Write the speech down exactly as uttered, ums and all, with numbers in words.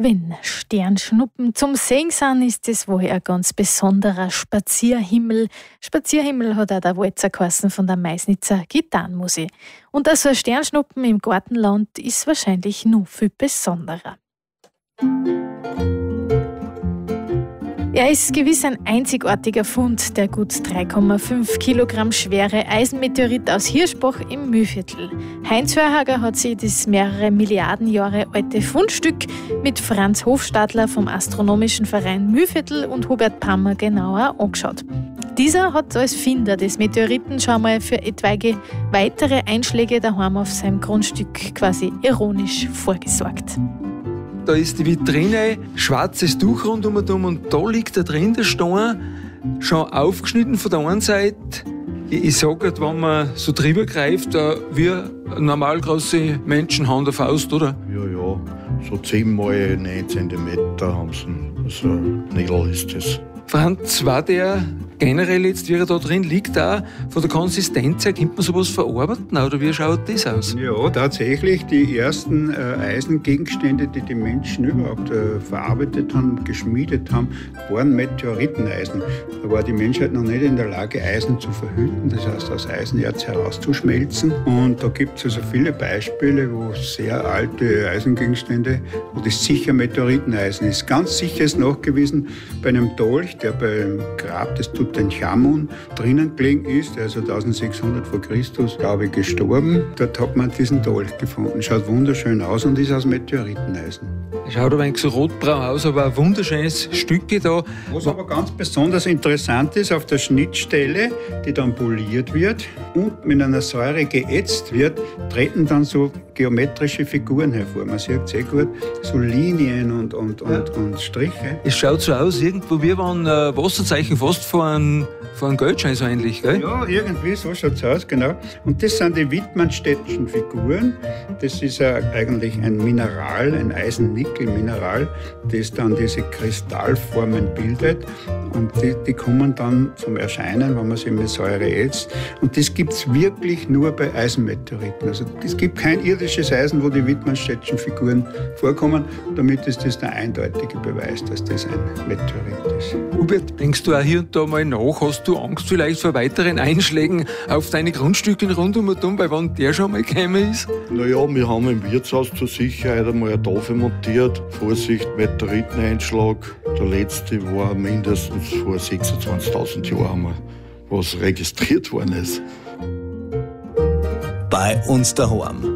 Wenn Sternschnuppen zum Sehen sind, ist das wohl ein ganz besonderer Spazierhimmel. Spazierhimmel hat auch der Walzer geheißen von der Meißnitzer Gitarrenmusik. Und also ein Sternschnuppen im Gartenland ist wahrscheinlich noch viel besonderer. Er ist gewiss ein einzigartiger Fund, der gut drei Komma fünf Kilogramm schwere Eisenmeteorit aus Hirschbach im Mühlviertel. Heinz Hörhager hat sich das mehrere Milliarden Jahre alte Fundstück mit Franz Hofstadler vom Astronomischen Verein Mühlviertel und Hubert Pammer genauer angeschaut. Dieser hat als Finder des Meteoriten schon mal für etwaige weitere Einschläge daheim auf seinem Grundstück quasi ironisch vorgesorgt. Da ist die Vitrine, schwarzes Tuch rundum und da liegt da drin der Stein, schon aufgeschnitten von der einen Seite. Ich sage, wenn man so drüber greift, wie normal große Menschenhand auf Faust, oder? Ja, ja, so zehn mal neun Zentimeter haben sie. Also ein Nägel ist das. Franz, war der generell jetzt, wie er da drin liegt, auch von der Konsistenz her, könnte man sowas verarbeiten oder wie schaut das aus? Ja, tatsächlich, die ersten äh, Eisengegenstände, die die Menschen überhaupt äh, verarbeitet haben, geschmiedet haben, waren Meteoriteneisen. Da war die Menschheit noch nicht in der Lage, Eisen zu verhüten, das heißt aus Eisenerz herauszuschmelzen. Und da gibt es also viele Beispiele, wo sehr alte Eisengegenstände, wo das sicher Meteoriteneisen ist. Ganz sicher ist nachgewiesen bei einem Dolch, der beim Grab des Tutanchamun drinnen gelegen ist, also eintausendsechshundert vor Christus, glaube ich, gestorben. Dort hat man diesen Dolch gefunden. Schaut wunderschön aus und ist aus Meteoriteneisen. Schaut aber eigentlich so rotbraun aus, aber ein wunderschönes Stück da. Was aber ganz besonders interessant ist, auf der Schnittstelle, die dann poliert wird und mit einer Säure geätzt wird, treten dann so geometrische Figuren hervor. Man sieht sehr gut, so Linien und, und, und, ja. und Striche. Es schaut so aus, irgendwo wie wenn ein Wasserzeichen fast vor einem, vor einem Geldschein so ähnlich, gell? Ja, irgendwie, so schaut es aus, genau. Und das sind die Wittmannstädtischen Figuren. Das ist uh, eigentlich ein Mineral, ein Eisen-Nickel-Mineral, das dann diese Kristallformen bildet. Und die, die kommen dann zum Erscheinen, wenn man sie mit Säure ätzt. Und das gibt es wirklich nur bei Eisenmeteoriten. Also es gibt kein irdisches Eisen, wo die Wittmannstädtischen Figuren vorkommen. Damit ist das der eindeutige Beweis, dass das ein Meteorit ist. Hubert, denkst du auch hier und da mal nach? Hast du Angst vielleicht vor weiteren Einschlägen auf deine Grundstücke rundum und um, weil wenn der schon mal gekommen ist? Naja, wir haben im Wirtshaus zur Sicherheit einmal eine Tafel montiert. Vorsicht, Meteoriteneinschlag. Der letzte war mindestens vor sechsundzwanzigtausend Jahren, was registriert worden ist. Bei uns daheim.